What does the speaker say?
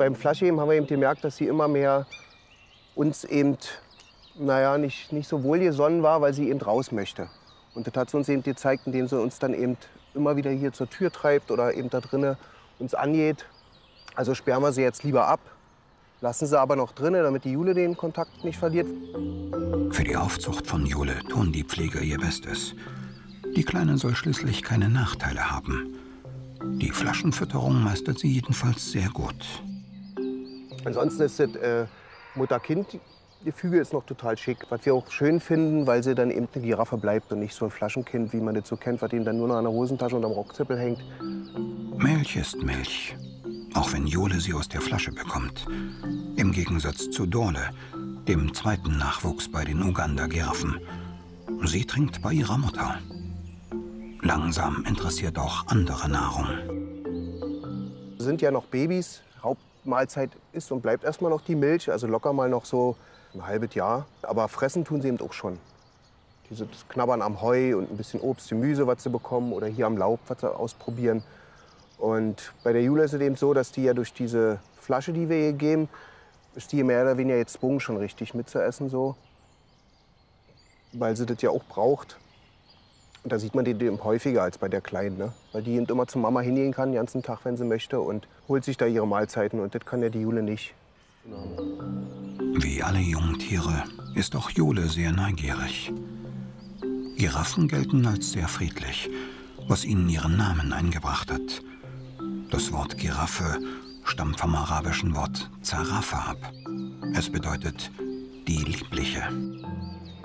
beim Flaschheben haben wir eben gemerkt, dass sie immer mehr uns eben, naja, nicht so wohlgesonnen war, weil sie eben raus möchte. Und das hat sie uns eben gezeigt, indem sie uns dann eben immer wieder hier zur Tür treibt oder eben da drinnen uns angeht. Also sperren wir sie jetzt lieber ab, lassen sie aber noch drinnen, damit die Jule den Kontakt nicht verliert. Für die Aufzucht von Jule tun die Pfleger ihr Bestes. Die Kleine soll schließlich keine Nachteile haben. Die Flaschenfütterung meistert sie jedenfalls sehr gut. Ansonsten ist das Mutter-Kind-Gefüge ist noch total schick. Was wir auch schön finden, weil sie dann eben eine Giraffe bleibt und nicht so ein Flaschenkind, wie man das so kennt, was ihm dann nur noch an der Hosentasche und am Rockzipfel hängt. Milch ist Milch, auch wenn Jule sie aus der Flasche bekommt. Im Gegensatz zu Dorle, dem zweiten Nachwuchs bei den Uganda-Giraffen. Sie trinkt bei ihrer Mutter. Langsam interessiert auch andere Nahrung. Sind ja noch Babys. Hauptmahlzeit ist und bleibt erstmal noch die Milch, also locker mal noch so ein halbes Jahr. Aber fressen tun sie eben auch schon. Die knabbern am Heu und ein bisschen Obst, Gemüse, was sie bekommen, oder hier am Laub, was sie ausprobieren. Und bei der Jule ist es eben so, dass die ja durch diese Flasche, die wir ihr geben, ist die mehr oder weniger jetzt gezwungen, schon richtig mitzuessen, so. Weil sie das ja auch braucht. Und da sieht man die eben häufiger als bei der Kleinen, ne? Weil die eben immer zur Mama hingehen kann, den ganzen Tag, wenn sie möchte, und holt sich da ihre Mahlzeiten. Und das kann ja die Jule nicht. Wie alle Jungtiere ist auch Jule sehr neugierig. Giraffen gelten als sehr friedlich, was ihnen ihren Namen eingebracht hat. Das Wort Giraffe stammt vom arabischen Wort Zarafa ab. Es bedeutet die Liebliche.